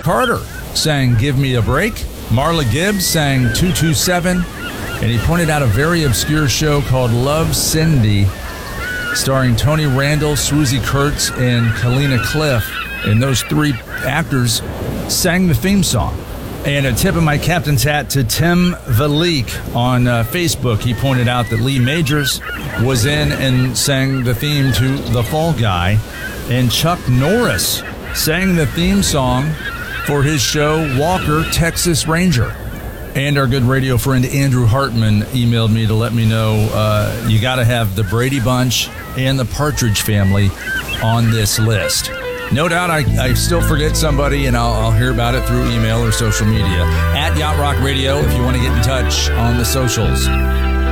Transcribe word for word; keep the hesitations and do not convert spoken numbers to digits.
Carter sang Give Me a Break. Marla Gibbs sang two two seven. And he pointed out a very obscure show called Love, Cindy, starring Tony Randall, Swoozie Kurtz, and Kalina Cliff. And those three actors sang the theme song. And a tip of my captain's hat to Tim Valik on uh, Facebook. He pointed out that Lee Majors was in and sang the theme to The Fall Guy. And Chuck Norris sang the theme song for his show Walker, Texas Ranger. And our good radio friend Andrew Hartman emailed me to let me know uh, you got to have the Brady Bunch and the Partridge Family on this list. No doubt I, I still forget somebody, and I'll, I'll hear about it through email or social media. At Yacht Rock Radio if you want to get in touch on the socials.